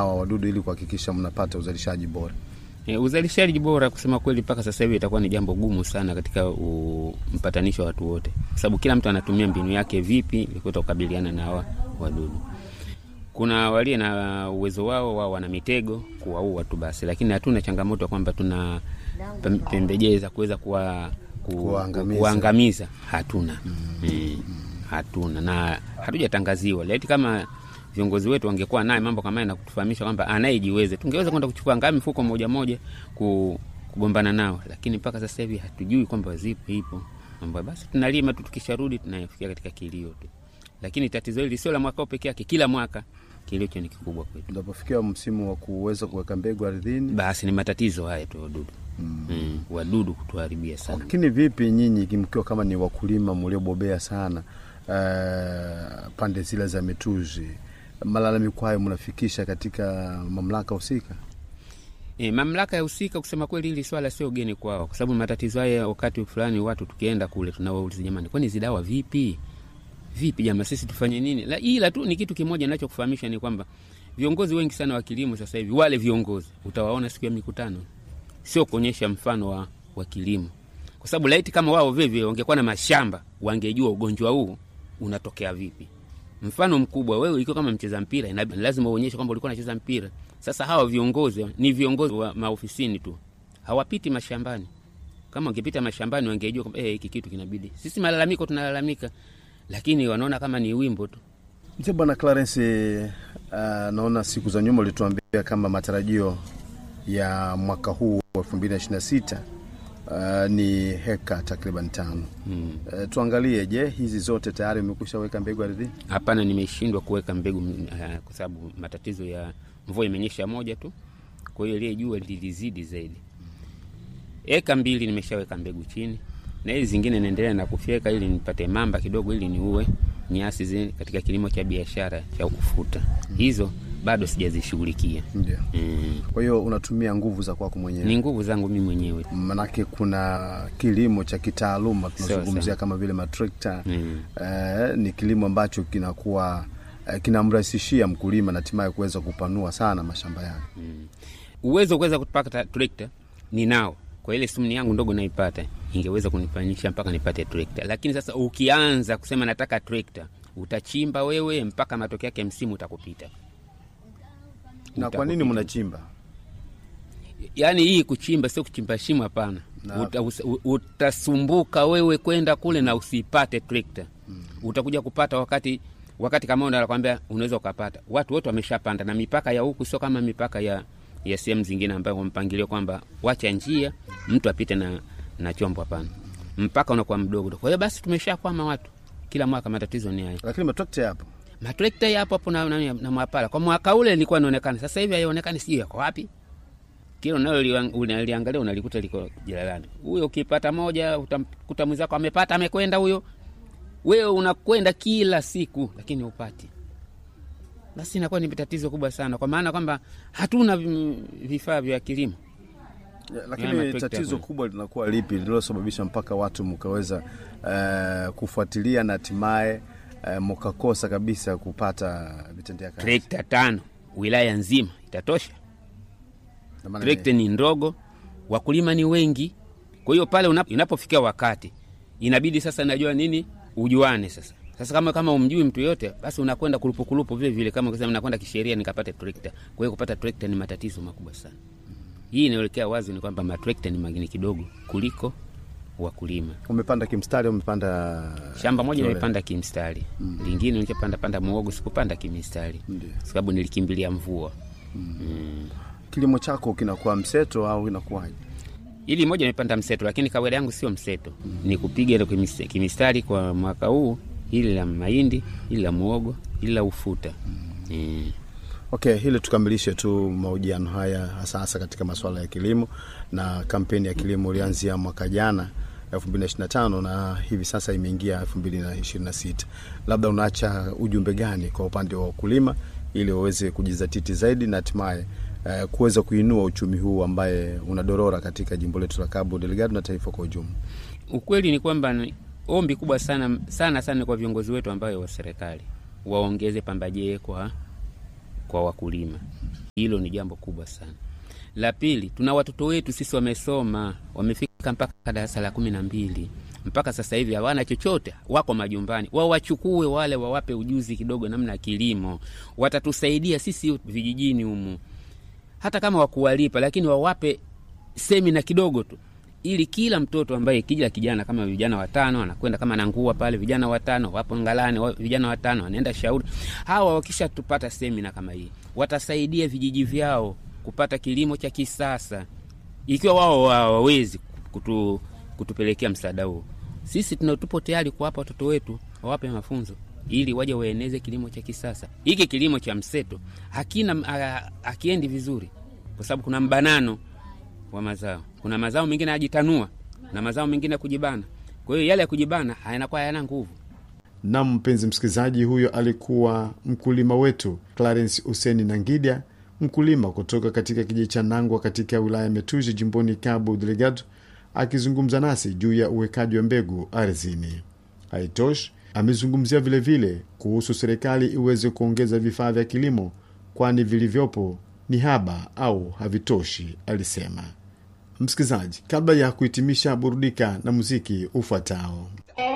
hawa wadudu ili kuhakikisha mnapata uzalishaji bora? Uzalishaji bora kusema kweli mpaka sasa hivi itakuwa ni jambo gumu sana katika mpatanisho wa watu wote, kwa sababu kila mtu anatumia mbinu yake vipi ili kukabiliana na hawa wadudu. Kuna wale na uwezo wao wana mitego kuwaua tu basi, lakini hatuna changamoto kwamba tuna pembejeo za kuweza kuangamiza. Hatuna. Hatuna na hatujatangaziwa. Laiti kama viongozi wetu wangekuwa naye mambo kama haya na kutufahamisha kwamba anayejiweze, tungeweza kwenda kuchukua ngami mfuko moja kugombana nao, lakini mpaka sasa hivi hatujui kwamba ipo. Mambo basi tunalima tu, tukisharudi tunafikia katika kilio tu. Lakini tatizo hili sio la mwaka pekee yake, kila mwaka kilio ni kikubwa kwetu. Unapofikia msimu wa kuweza kuweka mbegu ardhini, basi ni matatizo haya tu wadudu. Wadudu kutuharibia sana. Lakini vipi nyinyi mkiwa kama ni wakulima mliobobea sana pande zile za Metuzi, malalamiko hayo mnafikisha katika mamlaka husika? Mamlaka ya husika kusema kweli hili swala sio geni kwao, kwa sababu matatizo haya wakati fulani watu tukienda kule tunawauliza, jamani, kwani hizo dawa vipi jamaa, sisi tufanye nini? Ila tu ni kitu kimoja ninachokufahamisha ni kwamba viongozi wengi sana wa kilimo sasa hivi, wale viongozi utawaona siku ya mikutano sio kuonyesha mfano wa kilimo, kwa sababu laiti kama wao vivyo wangekuwa na mashamba wangejua ugonjwa huu unatokea vipi. Mfano mkubwa, wewe ukiwa kama mcheza mpira lazima uonyeshe kwamba ulikuwa unacheza mpira. Sasa hawa viongozi ni viongozi wa maofisini tu, hawapiti mashambani. Kama wangepita mashambani wangejua kwamba hiki kitu kinabidi. Sisi malalamiko tunalalamika, lakini wanaona kama ni wimbo tu. Mzee Bwana Clarence, naona siku za nyuma ulituambia kama matarajio ya mwaka huu wa 2026 ni heka takriban 5. Tuangalie, je, hizi zote tayari umekushaweka mbegu ardhini? Hapana, nimeshindwa kuweka mbegu kwa sababu matatizo ya mvua imenyesha moja tu. Kwa hiyo ile jua lilizidi zaidi. Eka 2 nimeshaweka mbegu chini, na hizi zingine naendelea na kufyeka ili nipate mamba kidogo ili niue nyasi zile katika kilimo cha biashara cha ufuta. Hizo bado sijazishughulikia. Ndio. Kwa hiyo unatumia nguvu za kwako mwenyewe? Ni nguvu zangu mimi mwenyewe. Manake kuna kilimo cha kitaaluma tunazungumzia kama vile matrekta. Ni kilimo ambacho kinakuwa kinamrahisishia mkulima na hatimaye kuweza kupanua sana mashamba yake. Uwezo kuweza kupata trekta ninao. Kwa ile simu yangu ndogo naipata, ingeweza kunifanyisha mpaka nipate trekta. Lakini sasa ukianza kusema nataka trekta, utachimba wewe mpaka matokeo yake msimu utakupita. Na kwa nini mnachimba? Yaani hii kuchimba sio kuchimba shimo, hapana. Utasumbuka wewe kwenda kule na usipate trekta. Utakuja kupata wakati kama unakwambia unaweza ukapata. Watu wote wameshapanda, na mipaka ya huku sio kama mipaka ya sehemu zingine ambayo mpangilio kwamba wacha njia mtu apite na chombo, hapana. Mpaka unakuwa mdogo. Kwa hiyo basi tumeshakwama watu. Kila mwaka matatizo ni haya. Lakini matrekta yapo. Matrekta yapo na mwapala. Kwa mwaka ule ilikuwa inaonekana. Sasa hivi haionekani, sio yako wapi. Kile unaliangalia unalikuta liko jalalani. Huyo ukipata moja utakuta mwenzako amepata, amekwenda huyo. Wewe unakwenda kila siku lakini upati. Basi inakuwa ni tatizo kubwa sana, kwa maana kwamba hatuna vifaa vya kilimo. Lakini tatizo kubwa linakuwa lipi lililosababisha mpaka watu mkaweza kufuatilia na hatimaye mkakosa kabisa kupata vitendea kazi? Trekta 5 wilaya nzima itatosha? Trekta ni ndogo, wakulima ni wengi. Kwa hiyo pale inapofikia wakati inabidi sasa najua nini ujuane sasa. Sasa kama umjui mtu yote, basi unakwenda kulupu vile vile, kama kusema nakwenda kisheria nikapate trekta. Kwa hiyo kupata trekta ni matatizo makubwa sana. Hii inaelekea wazi ni kwamba matrekta ni magini kidogo kuliko wakulima. Umepanda kimstari, umepanda shamba moja nimepanda kimstari. Lingine nilipanda muogo, sikupanda kimstari. Sababu nilikimbilia mvua. Kilimo chako kinakuwa mseto au inakuwaje? Ili moja nimepanda mseto, lakini kawaida yangu sio mseto. Ni kupiga ile kimstari kwa mwaka huu, ili la mahindi, ili la muogo, ili la ufuta. Okay, hili tukamilishe tu mahojiano haya hasa katika masuala ya kilimo, na kampeni ya kilimo ilianzia mwaka jana 2025 na hivi sasa imeingia 2026. Labda unaacha ujumbe gani kwa upande wa wakulima ili waweze kujizatiti zaidi na hatimaye kuweza kuinua uchumi huu ambaye unadorora katika jimbo letu la Cabo Delgado na taifa kwa ujumla? Ukweli ni kwamba ombi kubwa sana kwa viongozi wetu ambao wa serikali waongeze pambajee kwa wakulima. Hilo ni jambo kubwa sana. La pili, tuna watoto wetu sisi wamesoma, wamefika mpaka darasa la 12. Mpaka sasa hivi hawana chochote, wako majumbani. Wao wachukue wale, wawape ujuzi kidogo namna ya kilimo. Watatusaidia sisi vijijini humu. Hata kama wakuwalipa, lakini wawape semina kidogo tu. Ili kila mtoto ambaye kijana kama vijana 5 anakwenda kama Nangua pale, vijana 5 wapo Ngalani, vijana 5 wanaenda Shauri. Hawa wakisha tupata semina kama hii, watasaidia vijiji vyao kupata kilimo cha kisasa. Ikiwa wao hawawezi kutupelekea msaada huo, sisi tupo tayari kuwapa watoto wetu, wawape mafunzo ili waje waeneze kilimo cha kisasa. Hiki kilimo cha mseto hakiendi vizuri kwa sababu kuna mbanano wa mazao. Kuna mazao mengine yajitanua na mazao mengine kujibana. Kwa hiyo yale ya kujibana hayanakuwa yana nguvu. Na mpenzi msikilizaji, huyo alikuwa mkulima wetu Clarence Hussein Nangidia, mkulima kutoka katika kijiji cha Nangwa katika wilaya Metuzi jimboni Cabo Delgado, akizungumza nasi juu ya uwekaji wa mbegu ardhini. Haitoshi, amezungumzia vile vile kuhusu serikali iweze kuongeza vifaa vya kilimo, kwani vilivyopo ni haba au havitoshi, alisema. Msikilizaji, kabla ya kuhitimisha, burudika na muziki ufuatao.